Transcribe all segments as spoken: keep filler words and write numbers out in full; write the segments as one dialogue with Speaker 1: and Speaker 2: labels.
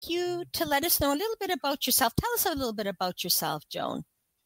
Speaker 1: like you to let us know a little bit about yourself. Tell us a little bit about yourself, Joan.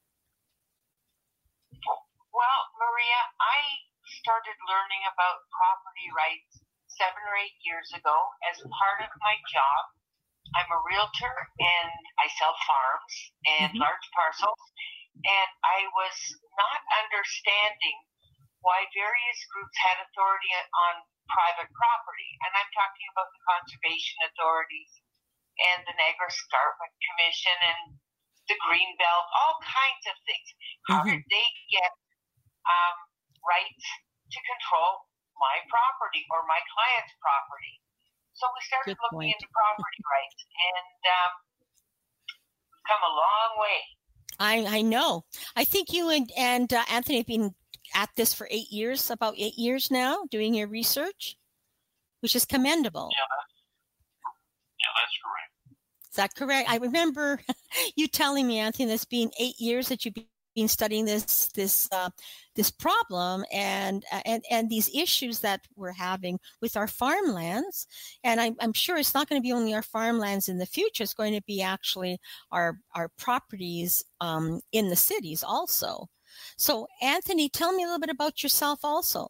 Speaker 2: Well, Maria, I started learning about property rights seven or eight years ago as part of my job. I'm a realtor and I sell farms and mm-hmm. large parcels. And I was not understanding why various groups had authority on private property. And I'm talking about the conservation authorities and the Niagara Escarpment Commission and the Greenbelt, all kinds of things. How mm-hmm. did they get um, rights to control my property or my client's property? So we started Good looking point. into property rights, and um, we've come a long way.
Speaker 1: I, I know. I think you and, and uh, Anthony have been at this for eight years, about eight years now, doing your research, which is commendable.
Speaker 3: Yeah, that's, yeah, that's correct.
Speaker 1: Is that correct? I remember you telling me, Anthony, that it's been eight years that you've been studying this this uh, this problem and and and these issues that we're having with our farmlands. And I'm, I'm sure it's not going to be only our farmlands in the future. It's going to be actually our our properties um, in the cities also. So, Anthony, tell me a little bit about yourself also.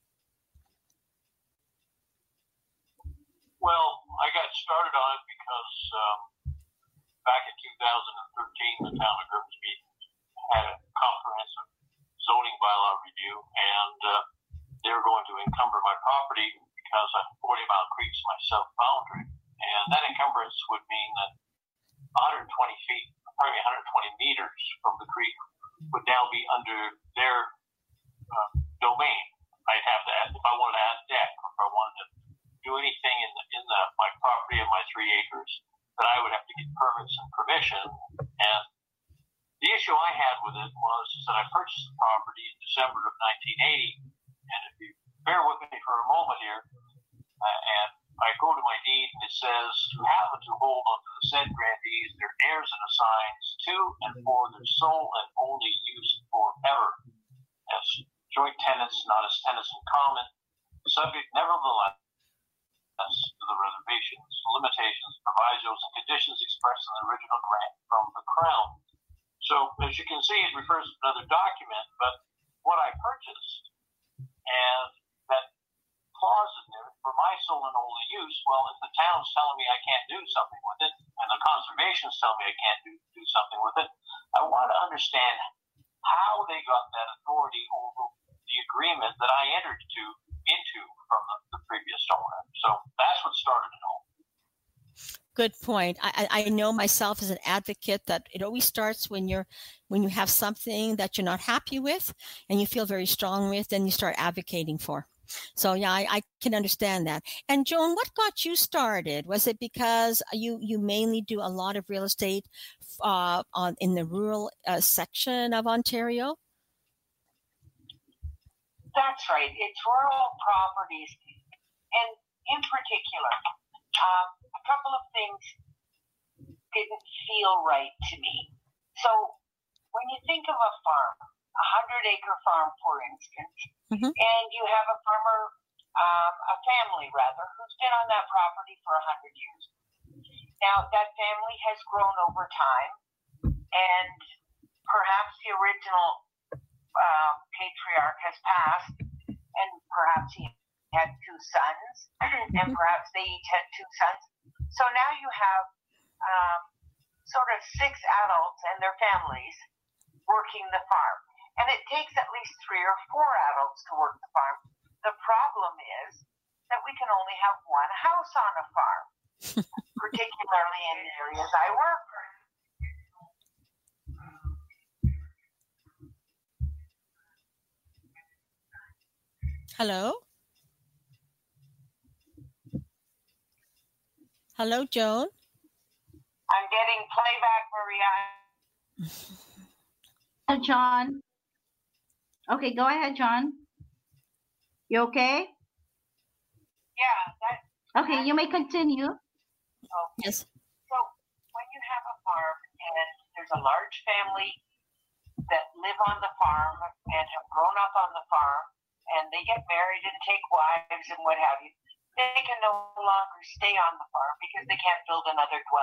Speaker 3: Well, I got started on it because um, back in two thousand thirteen, the town of Grimsby had a comprehensive zoning bylaw review, and uh, they were going to encumber my property because I'm forty Mile Creek's my south boundary. And that encumbrance would mean that one hundred twenty feet, probably one hundred twenty meters from the creek would now be under their uh, domain. I'd have to add, if I wanted to add deck, or if I wanted to do anything in the, in the, my property of my three acres, then I would have to get permits and permission. And the issue I had with it was is that I purchased the property in December of nineteen eighty, and if you bear with me for a moment here, uh, and I go to my deed and it says, who happen to hold onto the said grantees, their heirs and assigns to and for their sole and only use forever, as joint tenants, not as tenants in common, subject nevertheless to the reservations, limitations, provisos, and conditions expressed in the original grant from the Crown. So, as you can see, it refers to another document, but what I purchased, and that clause in there, for my sole and only use, well, if the town's telling me I can't do something with it, and the conservation's telling me I can't do, do something with it, I want to understand how they got that authority over the agreement that I entered to, into from the, the previous owner. So that's what started it all.
Speaker 1: Good point. I, I know myself as an advocate that it always starts when you're when you have something that you're not happy with and you feel very strong with, then you start advocating for. So yeah, I, I can understand that. And Joan, what got you started? Was it because you, you mainly do a lot of real estate uh, on in the rural uh, section of Ontario?
Speaker 2: That's right. It's rural properties, and in particular, um, a couple of things didn't feel right to me. So when you think of a farm, a hundred-acre farm, for instance, mm-hmm. and you have a farmer, um, a family rather, who's been on that property for a hundred years. Now that family has grown over time, and perhaps the original uh, patriarch has passed, and perhaps he had two sons, and perhaps they each had two sons. So now you have um, sort of six adults and their families working the farm. And it takes at least three or four adults to work the farm. The problem is that we can only have one house on a farm, particularly in the areas I work.
Speaker 1: Hello? Hello, Joan?
Speaker 2: I'm getting playback, Maria.
Speaker 4: Hi, John. Okay, go ahead, John. You okay?
Speaker 2: Yeah. That,
Speaker 4: okay, you may continue.
Speaker 2: Okay.
Speaker 1: Yes.
Speaker 2: So when you have a farm and there's a large family that live on the farm and have grown up on the farm, and they get married and take wives and what have you, they can no longer stay on the farm because they can't build another dwelling.